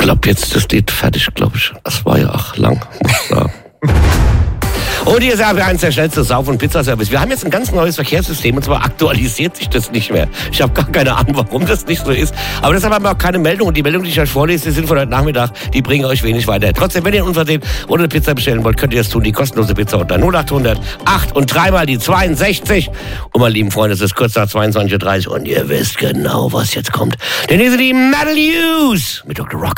glaube, jetzt ist das Lied fertig, glaube ich. Das war ja auch lang, muss ich sagen. Und hier ist RPR1 der schnellste Sauf- und Pizzaservice. Wir haben jetzt ein ganz neues Verkehrssystem und zwar aktualisiert sich das nicht mehr. Ich habe gar keine Ahnung, warum das nicht so ist. Aber deshalb haben wir auch keine Meldung. Und die Meldungen, die ich euch vorlese, die sind von heute Nachmittag. Die bringen euch wenig weiter. Trotzdem, wenn ihr unversehen oder eine Pizza bestellen wollt, könnt ihr das tun. Die kostenlose Pizza unter 0800 8 und 3 mal die 62. Und meine lieben Freunde, es ist kurz nach 22.30 Uhr und ihr wisst genau, was jetzt kommt. Denn hier sind die Metal News mit Dr. Rock.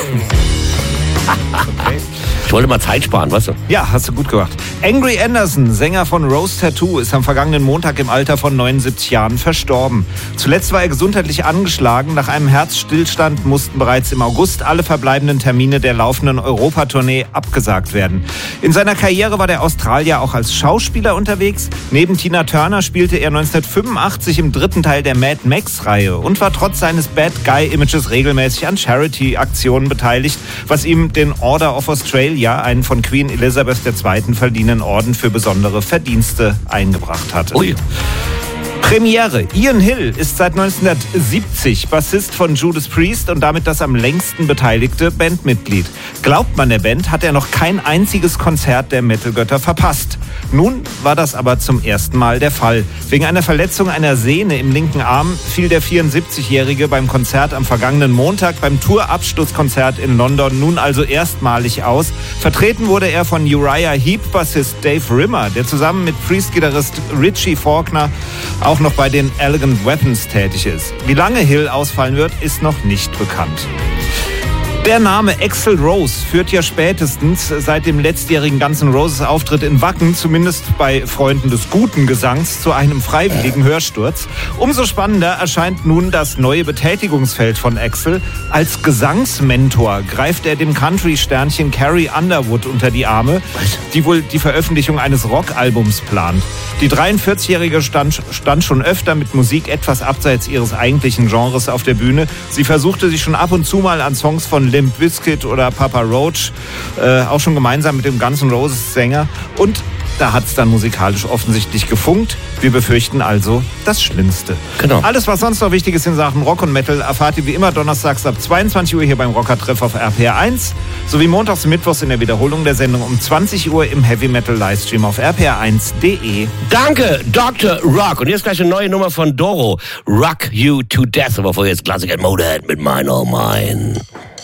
Okay. Ich wollte mal Zeit sparen, weißt du? Ja, hast du gut gemacht. Angry Anderson, Sänger von Rose Tattoo, ist am vergangenen Montag im Alter von 79 Jahren verstorben. Zuletzt war er gesundheitlich angeschlagen. Nach einem Herzstillstand mussten bereits im August alle verbleibenden Termine der laufenden Europatournee abgesagt werden. In seiner Karriere war der Australier auch als Schauspieler unterwegs. Neben Tina Turner spielte er 1985 im dritten Teil der Mad Max-Reihe und war trotz seines Bad Guy-Images regelmäßig an Charity-Aktionen beteiligt, was ihm den Order of Australia, einen von Queen Elizabeth II. Verliehenen Orden für besondere Verdienste, eingebracht hatte. Ui. Premiere. Ian Hill ist seit 1970 Bassist von Judas Priest und damit das am längsten beteiligte Bandmitglied. Glaubt man der Band, hat er noch kein einziges Konzert der Metal-Götter verpasst. Nun war das aber zum ersten Mal der Fall. Wegen einer Verletzung einer Sehne im linken Arm fiel der 74-Jährige beim Konzert am vergangenen Montag beim Tourabschlusskonzert in London nun also erstmalig aus. Vertreten wurde er von Uriah Heep-Bassist Dave Rimmer, der zusammen mit Priest-Gitarrist Richie Faulkner auch noch bei den Elegant Weapons tätig ist. Wie lange Hill ausfallen wird, ist noch nicht bekannt. Der Name Axl Rose führt ja spätestens seit dem letztjährigen Guns N' Roses Auftritt in Wacken, zumindest bei Freunden des guten Gesangs, zu einem freiwilligen Hörsturz. Umso spannender erscheint nun das neue Betätigungsfeld von Axl. Als Gesangsmentor greift er dem Country-Sternchen Carrie Underwood unter die Arme, die wohl die Veröffentlichung eines Rockalbums plant. Die 43-Jährige stand schon öfter mit Musik etwas abseits ihres eigentlichen Genres auf der Bühne. Sie versuchte sich schon ab und zu mal an Songs von Limp Bizkit oder Papa Roach, auch schon gemeinsam mit dem Guns N' Roses Sänger. Und da hat es dann musikalisch offensichtlich gefunkt. Wir befürchten also das Schlimmste. Genau. Alles, was sonst noch wichtig ist in Sachen Rock und Metal, erfahrt ihr wie immer donnerstags ab 22 Uhr hier beim Rocker-Treff auf RPR1 sowie montags und mittwochs in der Wiederholung der Sendung um 20 Uhr im Heavy Metal Livestream auf rpr1.de. Danke, Dr. Rock. Und jetzt gleich eine neue Nummer von Doro. Rock You to Death. Aber vorher jetzt Classic at Motorhead mit Mine, oh Mine.